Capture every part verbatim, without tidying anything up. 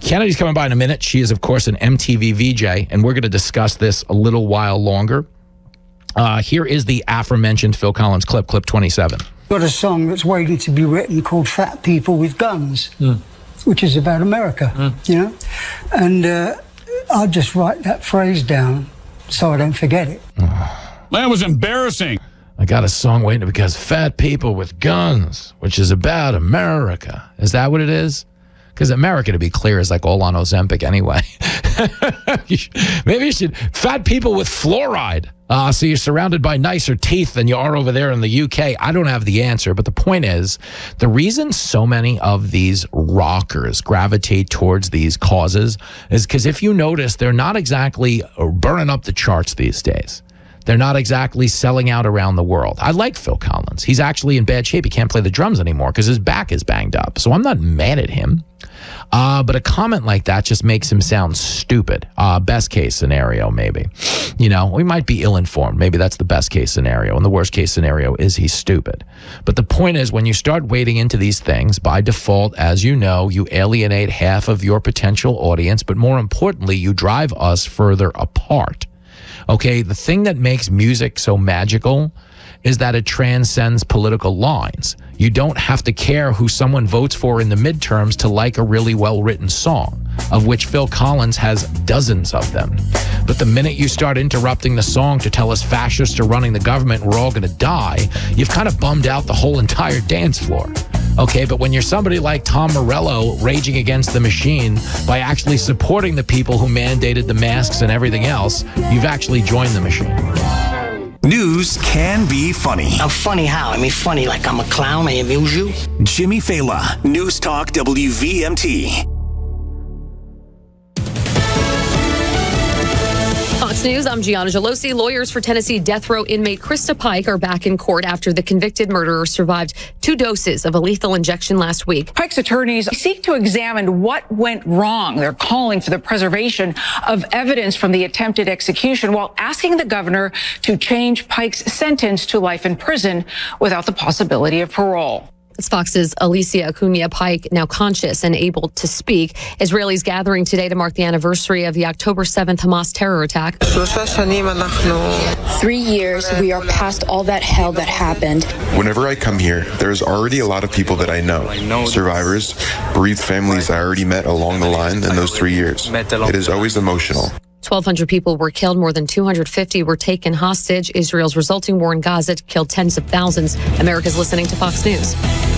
Kennedy's coming by in a minute. She is, of course, an M T V V J, and we're going to discuss this a little while longer. Uh, here is the aforementioned Phil Collins clip, clip twenty-seven. Got a song that's waiting to be written called Fat People with Guns, mm. which is about America, mm. you know? And uh, I'll just write that phrase down so I don't forget it. That was embarrassing. I got a song waiting because fat people with guns, which is about America. Is that what it is? Because America, to be clear, is like all on Ozempic anyway. Maybe you should, fat people with fluoride. Uh, so you're surrounded by nicer teeth than you are over there in the U K. I don't have the answer, but the point is, the reason so many of these rockers gravitate towards these causes is because if you notice, they're not exactly burning up the charts these days. They're not exactly selling out around the world. I like Phil Collins. He's actually in bad shape. He can't play the drums anymore because his back is banged up. So I'm not mad at him. Uh, but a comment like that just makes him sound stupid. Uh, best case scenario, maybe. You know, we might be ill-informed. Maybe that's the best case scenario. And the worst case scenario is he's stupid. But the point is, when you start wading into these things, by default, as you know, you alienate half of your potential audience. But more importantly, you drive us further apart. Okay, the thing that makes music so magical is that it transcends political lines. You don't have to care who someone votes for in the midterms to like a really well-written song, of which Phil Collins has dozens of them. But the minute you start interrupting the song to tell us fascists are running the government and we're all going to die, you've kind of bummed out the whole entire dance floor. Okay, but when you're somebody like Tom Morello raging against the machine by actually supporting the people who mandated the masks and everything else, you've actually joined the machine. News can be funny. I'm funny how? I mean, funny like I'm a clown, I amuse you? Jimmy Fallon, News Talk W V M T. Fox News, I'm Gianna Gelosi. Lawyers for Tennessee death row inmate Krista Pike are back in court after the convicted murderer survived two doses of a lethal injection last week. Pike's attorneys seek to examine what went wrong. They're calling for the preservation of evidence from the attempted execution while asking the governor to change Pike's sentence to life in prison without the possibility of parole. It's Fox's Alicia Acuna Pike, now conscious and able to speak. Israelis gathering today to mark the anniversary of the October seventh Hamas terror attack. Three years, we are past all that hell that happened. Whenever I come here, there's already a lot of people that I know. Survivors, bereaved families I already met along the line in those three years. It is always emotional. twelve hundred people were killed. More than two hundred fifty were taken hostage. Israel's resulting war in Gaza killed tens of thousands. America's listening to Fox News.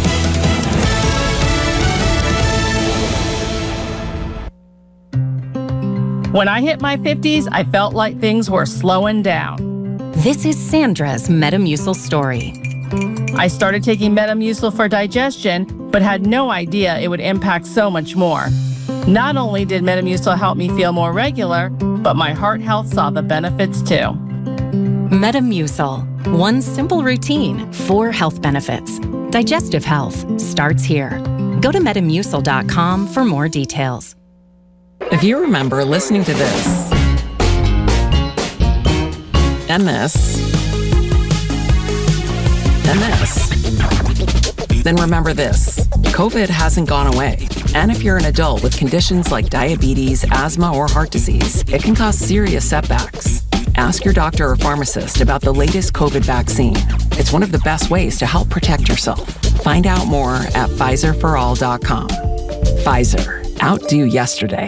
When I hit my fifties, I felt like things were slowing down. This is Sandra's Metamucil story. I started taking Metamucil for digestion, but had no idea it would impact so much more. Not only did Metamucil help me feel more regular, but my heart health saw the benefits too. Metamucil, one simple routine, four health benefits. Digestive health starts here. Go to metamucil dot com for more details. If you remember listening to this, and this, and this, then remember this. COVID hasn't gone away. And if you're an adult with conditions like diabetes, asthma, or heart disease, it can cause serious setbacks. Ask your doctor or pharmacist about the latest COVID vaccine. It's one of the best ways to help protect yourself. Find out more at Pfizer for all dot com. Pfizer. Outdo yesterday.